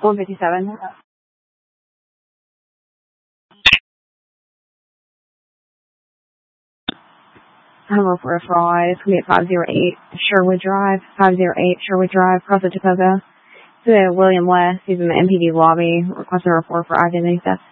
157. Hello for a fraud. It's going to be at 508 Sherwood Drive. 508 Sherwood Drive, across the Topeka. To William West. He's in the MPD lobby, requesting a report for identity theft.